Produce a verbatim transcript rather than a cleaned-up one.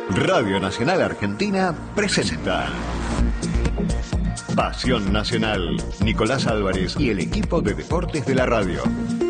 Radio Nacional Argentina presenta Pasión Nacional, Nicolás Álvarez y el equipo de deportes de la radio.